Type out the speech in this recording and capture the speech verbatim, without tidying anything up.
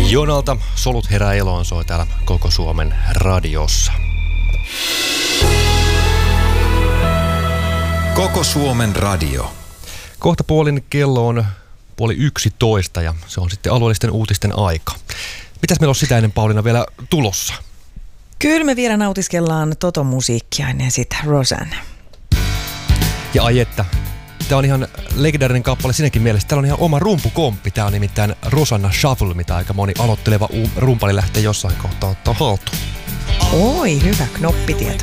Jonalta Solut herää eloon soi täällä Koko Suomen radiossa. Koko Suomen radio. Kohta puolin kello on puoli yksitoista ja se on sitten alueellisten uutisten aika. Mitäs meillä on sitä ennen, Pauliina, vielä tulossa? Kyllä me vielä nautiskellaan Toto-musiikkia ennen sitä Rosanne. Ja ai että, tämä on ihan legendaarinen kappale sinäkin mielessä. Täällä on ihan oma rumpukomppi. Tämä on nimittäin Rosanna Shuffle, mitä aika moni aloitteleva rumpali lähtee jossain kohtaa ottaa haltuun. Oi, hyvä knoppitieto.